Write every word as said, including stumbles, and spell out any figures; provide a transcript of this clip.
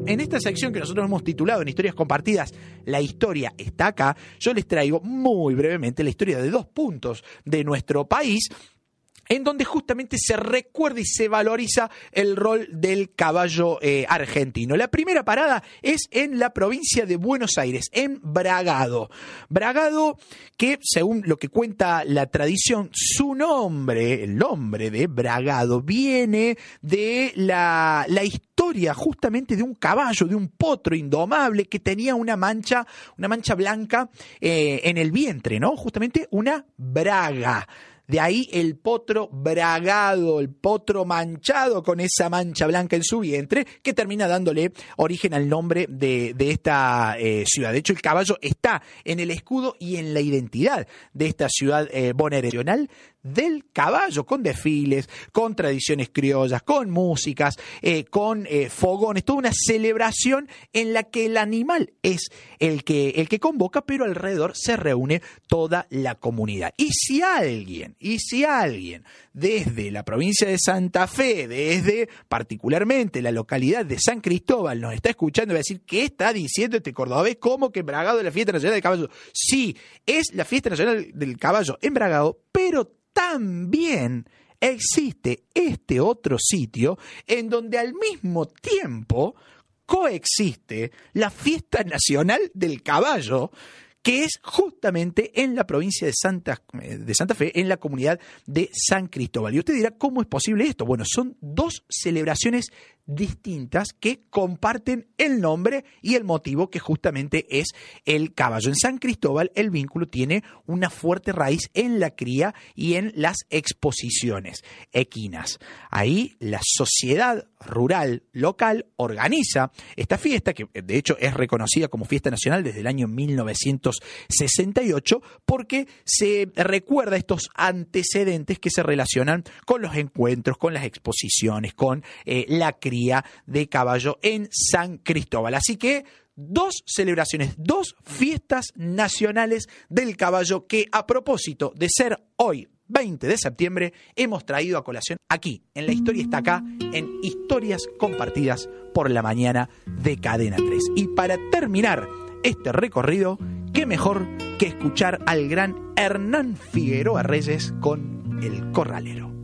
en esta sección que nosotros hemos titulado en Historias Compartidas, La historia está acá, yo les traigo muy brevemente la historia de dos puntos de nuestro país, en donde justamente se recuerda y se valoriza el rol del caballo eh, argentino. La primera parada es en la provincia de Buenos Aires, en Bragado. Bragado, que según lo que cuenta la tradición, su nombre, el nombre de Bragado, viene de la, la historia justamente de un caballo, de un potro indomable que tenía una mancha, una mancha blanca eh, en el vientre, ¿no? Justamente una braga. De ahí el potro bragado, el potro manchado con esa mancha blanca en su vientre, que termina dándole origen al nombre de, de esta eh, ciudad. De hecho, el caballo está en el escudo y en la identidad de esta ciudad eh, bonaerense del caballo, con desfiles, con tradiciones criollas, con músicas, eh, con eh, fogones, toda una celebración en la que el animal es el que, el que convoca, pero alrededor se reúne toda la comunidad. Y si alguien, y si alguien desde la provincia de Santa Fe, desde particularmente la localidad de San Cristóbal, nos está escuchando y va a decir, ¿qué está diciendo este cordobés? ¿Cómo que en Bragado es la fiesta nacional del caballo? Sí, es la fiesta nacional del caballo en Bragado, pero también existe este otro sitio en donde al mismo tiempo coexiste la fiesta nacional del caballo, que es justamente en la provincia de Santa, de Santa Fe, en la comunidad de San Cristóbal. Y usted dirá, ¿cómo es posible esto? Bueno, son dos celebraciones distintas que comparten el nombre y el motivo, que justamente es el caballo. En San Cristóbal el vínculo tiene una fuerte raíz en la cría y en las exposiciones equinas. Ahí la sociedad rural local organiza esta fiesta, que de hecho es reconocida como fiesta nacional desde el año mil novecientos sesenta y ocho, porque se recuerda estos antecedentes que se relacionan con los encuentros, con las exposiciones, con eh, la cría de caballo en San Cristóbal. Así que dos celebraciones, dos fiestas nacionales del caballo que, a propósito de ser hoy veinte de septiembre, hemos traído a colación aquí, en La Historia está acá, en Historias Compartidas por la Mañana de Cadena tres. Y para terminar este recorrido, qué mejor que escuchar al gran Hernán Figueroa Reyes con El Corralero.